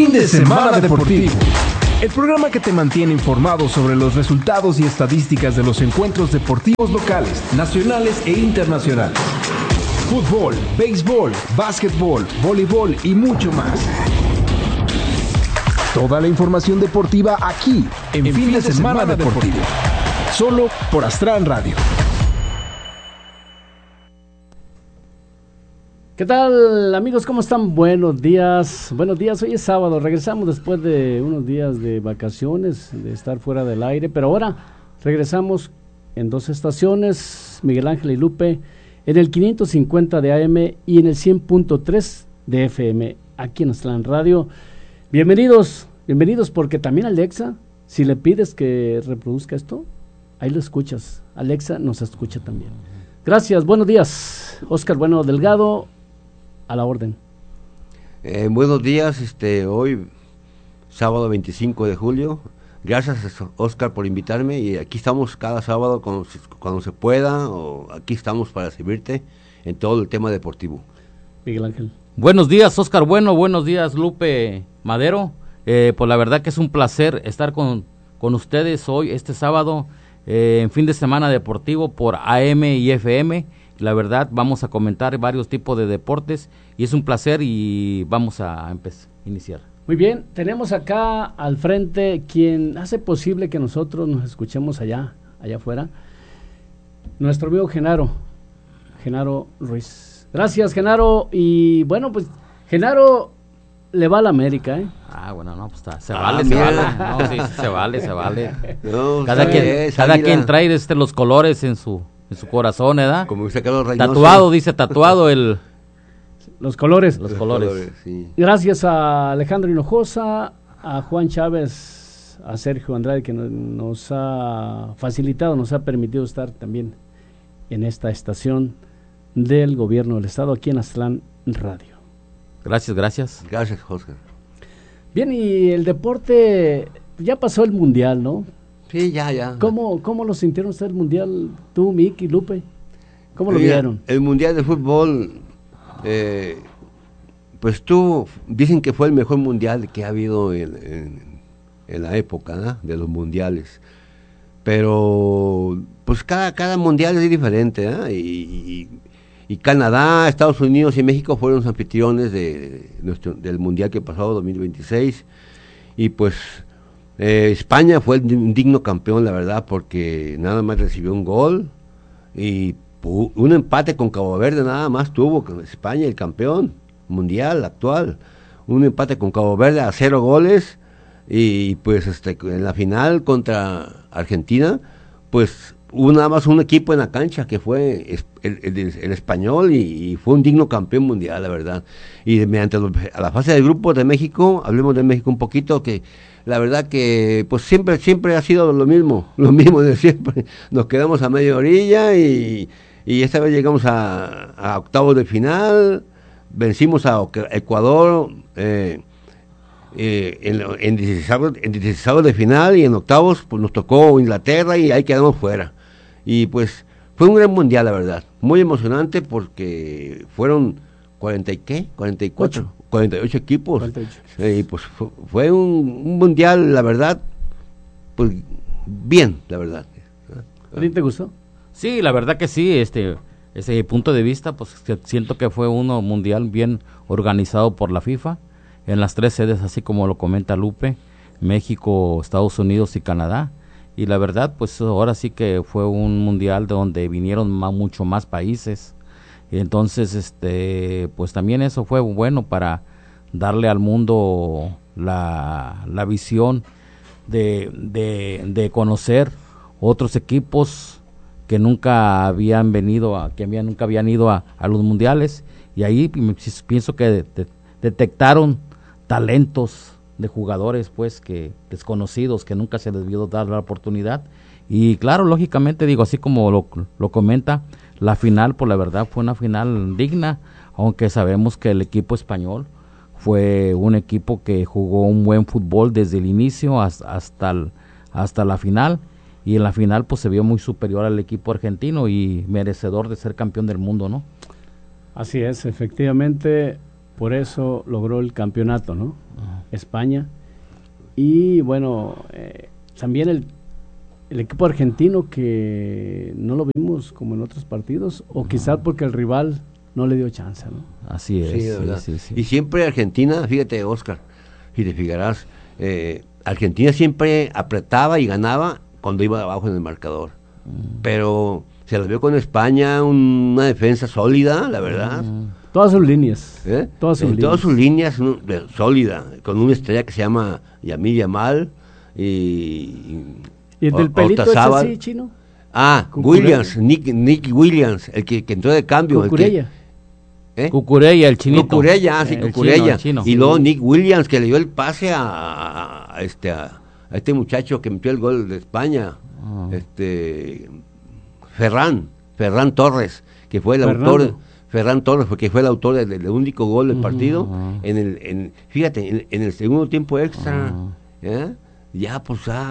Fin de semana deportivo. El programa que te mantiene informado sobre los resultados y estadísticas de los encuentros deportivos locales, nacionales e internacionales. Fútbol, béisbol, básquetbol, voleibol y mucho más. Toda la información deportiva aquí, en Fin de Semana Deportivo. Solo por Astral Radio. ¿Qué tal, amigos? ¿Cómo están? Buenos días. Buenos días. Hoy es sábado. Regresamos después de unos días de vacaciones, de estar fuera del aire. Pero ahora regresamos en dos estaciones, Miguel Ángel y Lupe, en el 550 de AM y en el 100.3 de FM, aquí en Astral Radio. Bienvenidos porque también Alexa, si le pides que reproduzca esto, ahí lo escuchas. Alexa nos escucha también. Gracias, buenos días. Oscar Bueno Delgado, a la orden. Buenos días, hoy sábado 25 de julio. Gracias, Oscar, por invitarme, y aquí estamos cada sábado cuando se pueda, o aquí estamos para servirte en todo el tema deportivo. Miguel Ángel. Buenos días, Oscar Bueno, buenos días, Lupe Madero. Pues la verdad que es un placer estar con ustedes hoy, este sábado, en Fin de Semana Deportivo por AM y FM. La verdad, vamos a comentar varios tipos de deportes y es un placer, y vamos a iniciar. Muy bien, tenemos acá al frente quien hace posible que nosotros nos escuchemos allá afuera, nuestro amigo Genaro Ruiz. Gracias, Genaro. Y bueno, pues Genaro le va a la América, ¿eh? Bueno, no, pues se vale. No, sí, se vale. No, cada quien trae los colores en su corazón, ¿verdad? Como dice Carlos Reynoso. Tatuado los colores. Los colores. Sí. Gracias a Alejandro Hinojosa, a Juan Chávez, a Sergio Andrade, que nos ha facilitado, nos ha permitido estar también en esta estación del gobierno del estado, aquí en Aztlán Radio. Gracias. Gracias, Oscar. Bien, y el deporte, ya pasó el mundial, ¿no? Sí, ya. ¿Cómo lo sintieron ustedes el mundial, tú, Miki, Lupe? ¿Cómo lo vieron? El mundial de fútbol, pues dicen que fue el mejor mundial que ha habido en la época, ¿no?, de los mundiales. Pero pues cada mundial es diferente, ¿no? Y Canadá, Estados Unidos y México fueron los anfitriones del mundial que pasó 2026, y pues España fue un digno campeón, la verdad, porque nada más recibió un gol y un empate con Cabo Verde, nada más tuvo con España, el campeón mundial actual. Un empate con Cabo Verde a 0 goles, y pues en la final contra Argentina, pues hubo nada más un equipo en la cancha, que fue el español, y fue un digno campeón mundial, la verdad. Y mediante a la fase de grupos de México, hablemos de México un poquito, que la verdad que pues siempre ha sido lo mismo de siempre. Nos quedamos a media orilla, y esta vez llegamos a octavos de final, vencimos a Ecuador en 16avos de final, y en octavos pues nos tocó Inglaterra, y ahí quedamos fuera. Y pues fue un gran mundial, la verdad, muy emocionante, porque fueron 48 equipos. 48. Y pues fue un mundial, la verdad, pues bien, la verdad. ¿A ti te gustó? Sí, la verdad que sí, ese punto de vista, pues siento que fue uno mundial bien organizado por la FIFA, en las 3 sedes, así como lo comenta Lupe, México, Estados Unidos y Canadá. Y la verdad, pues ahora sí que fue un mundial donde vinieron mucho más países. Y entonces, pues también eso fue bueno para darle al mundo la visión de conocer otros equipos que nunca habían ido a los mundiales. Y ahí pienso que detectaron talentos de jugadores pues que desconocidos, que nunca se les vio dar la oportunidad. Y claro, lógicamente, digo, así como lo comenta, la final, pues la verdad fue una final digna, aunque sabemos que el equipo español fue un equipo que jugó un buen fútbol desde el inicio hasta la final, y en la final pues se vio muy superior al equipo argentino y merecedor de ser campeón del mundo, ¿no? Así es, efectivamente, por eso logró el campeonato, ¿no? España. Y bueno, también el equipo argentino, que no lo vimos como en otros partidos, o quizás porque el rival no le dio chance, ¿no? Así es. Sí, de verdad. Sí. Y siempre Argentina, fíjate, Oscar, si te fijarás, Argentina siempre apretaba y ganaba cuando iba abajo en el marcador. Pero se las vio con España, una defensa sólida, la verdad. Todas sus líneas. Todas sus líneas sólida, con una estrella que se llama Yamil Yamal ¿Y el del pelito es así, Chino? Williams, Nick Williams, el que entró de cambio. Cucurella. Cucurella, el chinito. Cucurella, Cucurella. Chino. Y luego Nick Williams, que le dio el pase a este muchacho que metió el gol de España, Ferran Torres, que fue el autor. Ferran Torres, porque fue el autor del único gol del partido. Fíjate, en el segundo tiempo extra, ya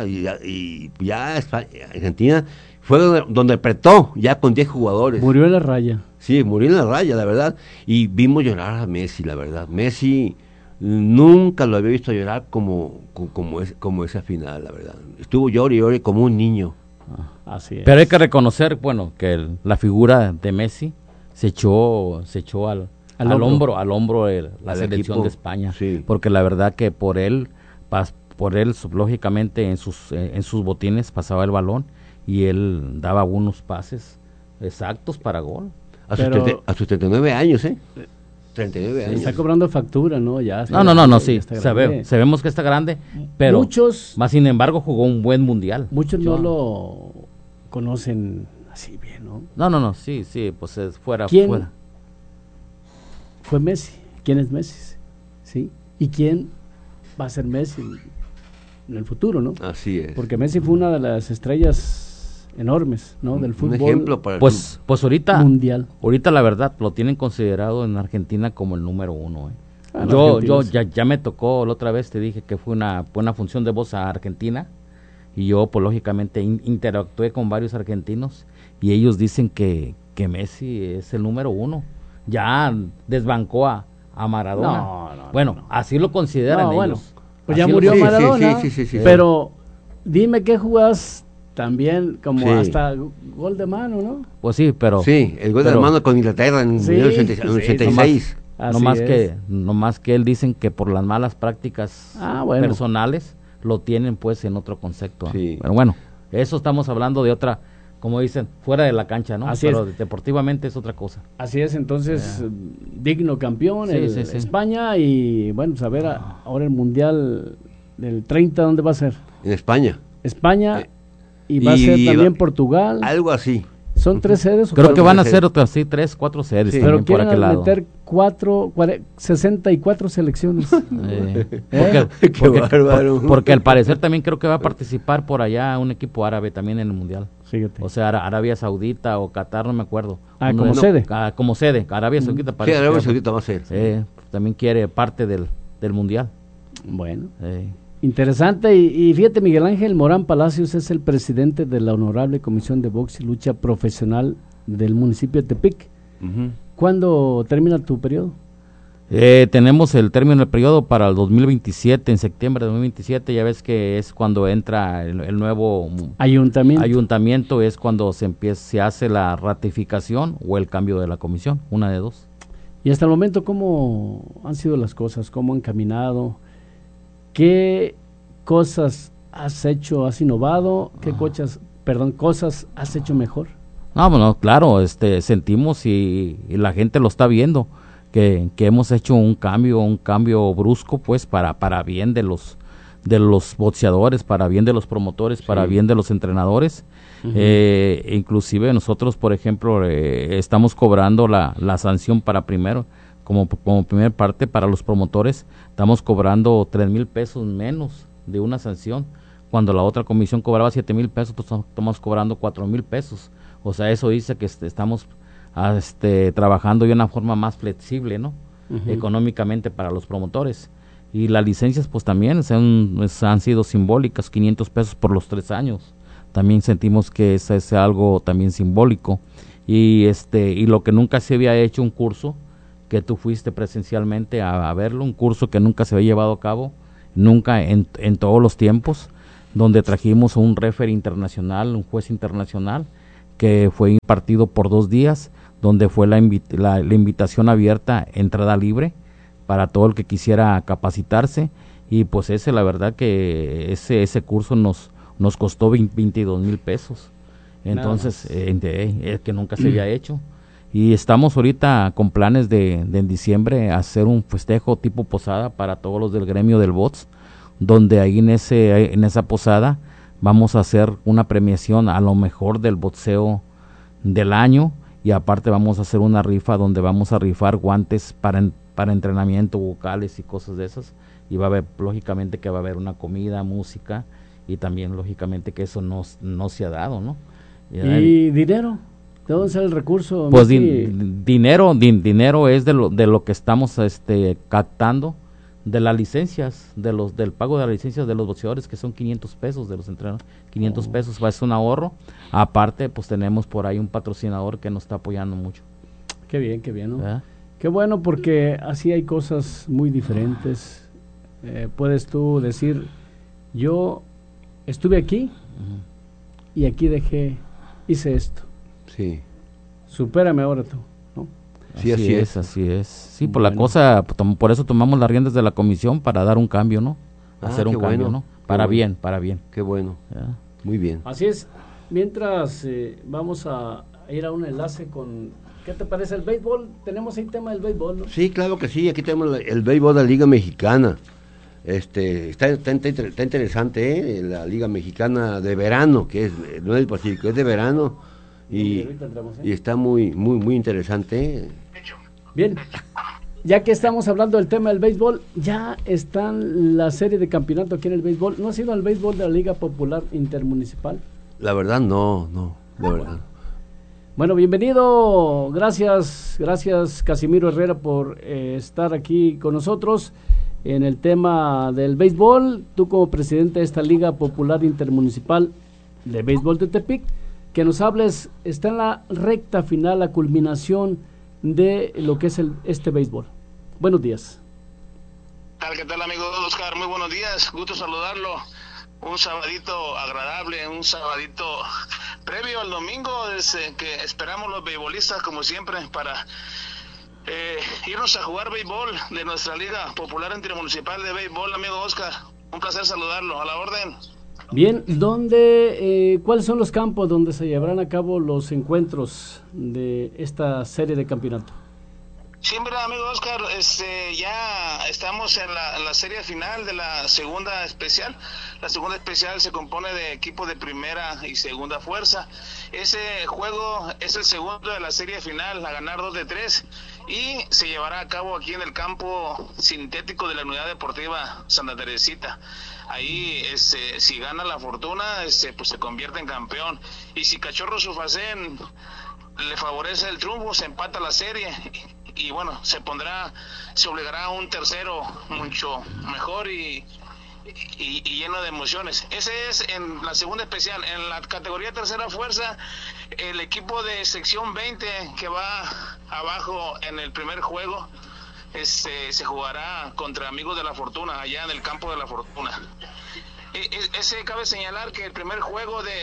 Argentina fue donde apretó, ya con 10 jugadores. Murió en la raya. Sí, murió en la raya, la verdad. Y vimos llorar a Messi, la verdad. Messi nunca lo había visto llorar como esa final, la verdad. Estuvo llore como un niño. Así es. Pero hay que reconocer, bueno, que la figura de Messi se echó al hombro la selección de España, sí. Porque la verdad que por él lógicamente en sus botines pasaba el balón y él daba unos pases exactos para gol. A sus 39 años, 39 años. Está cobrando factura, ¿no? Ya. No, sí, sabemos que está grande, pero más sin embargo jugó un buen mundial. Muchos no lo conocen así bien, ¿no? No, sí, pues es fuera. ¿Quién fue Messi? ¿Quién es Messi? ¿Sí? ¿Y quién va a ser Messi en el futuro, no? Así es. Porque Messi fue una de las estrellas enormes, ¿no? Del fútbol. Un ejemplo para pues ahorita mundial. Ahorita la verdad lo tienen considerado en Argentina como el número 1. Yo ya me tocó la otra vez, te dije que fue una buena función de voz a Argentina y yo pues lógicamente interactué con varios argentinos y ellos dicen que Messi es el número 1. Ya desbancó a Maradona. No. Así lo consideran ellos. Bueno, pues ya murió Maradona. Sí. Pero dime qué jugadas también como hasta gol de mano, ¿no? Pues sí, pero... Sí, el gol de mano con Inglaterra en 1986. No más que él dicen que por las malas prácticas personales lo tienen pues en otro concepto. Sí. Pero bueno, eso estamos hablando de otra, como dicen, fuera de la cancha, ¿no? Así pero deportivamente es otra cosa. Así es, entonces digno campeón España y bueno, pues a ver ahora el Mundial del 30, ¿dónde va a ser? En España. Y va a ser también Portugal. Algo así. ¿Son 3 sedes? Creo que van a ser otras, 3, 4 sedes también por aquel lado. Pero quieren meter 64 selecciones. Qué bárbaro. Porque al parecer también creo que va a participar por allá un equipo árabe también en el Mundial. Fíjate. O sea, Arabia Saudita o Qatar, no me acuerdo. Sede. Como sede, Arabia Saudita parece. Sí, Arabia Saudita va a ser. También quiere parte del Mundial. Bueno. Interesante, y fíjate, Miguel Ángel Morán Palacios es el presidente de la Honorable Comisión de Box y Lucha Profesional del municipio de Tepic. ¿Cuándo termina tu periodo? Tenemos el término del periodo para el 2027, en septiembre de 2027, ya ves que es cuando entra el nuevo ayuntamiento, es cuando se hace la ratificación o el cambio de la comisión, una de dos. Y hasta el momento, ¿cómo han sido las cosas? ¿Cómo han caminado? ¿Qué cosas has hecho, has innovado? ¿Qué cosas has hecho mejor? No, bueno, claro, sentimos y la gente lo está viendo, que hemos hecho un cambio brusco, pues, para bien de los boxeadores, para bien de los promotores, para bien de los entrenadores. Inclusive nosotros, por ejemplo, estamos cobrando la sanción para primero, como primer parte para los promotores, estamos cobrando 3,000 pesos menos de una sanción, cuando la otra comisión cobraba 7,000 pesos, pues estamos cobrando 4,000 pesos. O sea, eso dice que estamos trabajando de una forma más flexible, ¿no? Económicamente para los promotores. Y las licencias, pues también han sido simbólicas, 500 pesos por los 3 años. También sentimos que es algo también simbólico. Y lo que nunca se había hecho, un curso que tú fuiste presencialmente a verlo, un curso que nunca se había llevado a cabo, nunca en todos los tiempos, donde trajimos un referee internacional, un juez internacional, que fue impartido por 2 días, donde fue la invitación abierta, entrada libre, para todo el que quisiera capacitarse, y pues la verdad que ese curso nos costó 22,000 pesos, entonces, que nunca se había hecho, y estamos ahorita con planes de en diciembre hacer un festejo tipo posada para todos los del gremio del box, donde ahí en esa posada vamos a hacer una premiación a lo mejor del boxeo del año, y aparte vamos a hacer una rifa donde vamos a rifar guantes para entrenamiento, vocales y cosas de esas, y va a haber, lógicamente que va a haber una comida, música, y también lógicamente que eso no se ha dado, ¿no? ¿Y dinero? ¿De dónde sale el recurso? Pues dinero es de lo que estamos captando de las licencias, del pago de las licencias de los boxeadores, que son 500 pesos de los entrenadores, 500 pesos, es un ahorro. Aparte, pues tenemos por ahí un patrocinador que nos está apoyando mucho. Qué bien, ¿no? Qué bueno, porque así hay cosas muy diferentes. Puedes tú decir, yo estuve aquí y aquí hice esto. Sí. Supérame ahora tú, ¿no? Sí, así es. Sí, por la cosa, por eso tomamos las riendas de la comisión, para dar un cambio, ¿no? Hacer un cambio, ¿no? Para bien. Qué bueno. Muy bien. Así es. Mientras vamos a ir a un enlace con, ¿qué te parece el béisbol? Tenemos ahí tema del béisbol, ¿no? Sí, claro que sí. Aquí tenemos el béisbol de la Liga Mexicana. Está interesante, la Liga Mexicana de verano, que no es del Pacífico, es de verano. Y está muy interesante. Bien, ya que estamos hablando del tema del béisbol, ya están la serie de campeonato aquí en el béisbol. ¿No ha sido el béisbol de la Liga Popular Intermunicipal? La verdad no, la verdad. Bueno, bienvenido, gracias Casimiro Herrera por estar aquí con nosotros en el tema del béisbol. Tú como presidente de esta Liga Popular Intermunicipal de Béisbol de Tepic, que nos hables, está en la recta final, la culminación de lo que es este béisbol. Buenos días. ¿Qué tal, amigo Oscar? Muy buenos días, gusto saludarlo. Un sabadito agradable, un sabadito previo al domingo, que esperamos los beisbolistas, como siempre, para irnos a jugar béisbol de nuestra Liga Popular Intermunicipal de Béisbol, amigo Oscar. Un placer saludarlo, a la orden. Bien, ¿cuáles son los campos donde se llevarán a cabo los encuentros de esta serie de campeonato? Sí, mira, amigo Oscar, ya estamos en la serie final de la segunda especial. La segunda especial se compone de equipos de primera y segunda fuerza. Ese juego es el segundo de la serie final, a ganar 2 de 3, y se llevará a cabo aquí en el campo sintético de la Unidad Deportiva Santa Teresita. Ahí, si gana la Fortuna, pues se convierte en campeón. Y si Cachorro Sufacén le favorece el triunfo, se empata la serie. Y bueno, se obligará a un tercero mucho mejor y lleno de emociones. Ese es en la segunda especial. En la categoría tercera fuerza, el equipo de sección 20 que va abajo en el primer juego, se jugará contra Amigos de la Fortuna, allá en el campo de la Fortuna. Cabe señalar que el primer juego de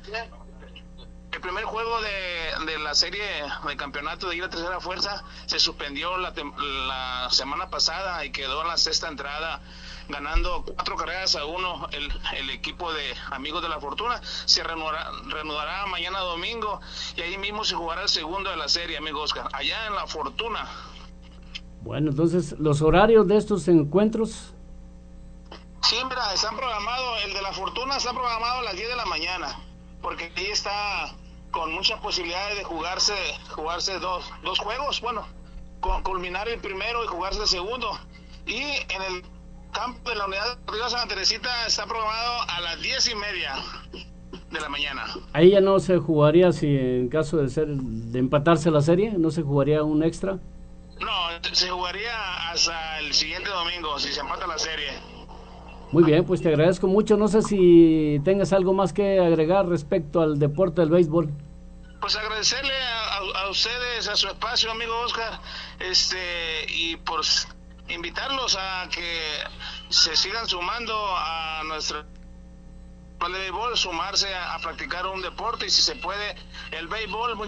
la serie de campeonato de la tercera fuerza se suspendió la semana pasada y quedó en la sexta entrada, ganando 4-1 el equipo de Amigos de la Fortuna. Se reanudará mañana domingo, y ahí mismo se jugará el segundo de la serie, amigo Oscar, allá en la Fortuna. Bueno, entonces, ¿los horarios de estos encuentros? Sí, mira, están programados, el de la Fortuna está programado a las 10 de la mañana, porque ahí está con muchas posibilidades de jugarse dos juegos, bueno, culminar el primero y jugarse el segundo. Y en el campo de la Unidad Deportiva Santa Teresita está programado a las 10:30 de la mañana. Ahí ya no se jugaría, si en caso de empatarse la serie, ¿no se jugaría un extra? No, se jugaría hasta el siguiente domingo, si se empata la serie. Muy bien, pues te agradezco mucho. No sé si tengas algo más que agregar respecto al deporte del béisbol. Pues agradecerle a ustedes, a su espacio, amigo Oscar, y invitarlos a que se sigan sumando a nuestro béisbol, sumarse a practicar un deporte, y si se puede el béisbol, muy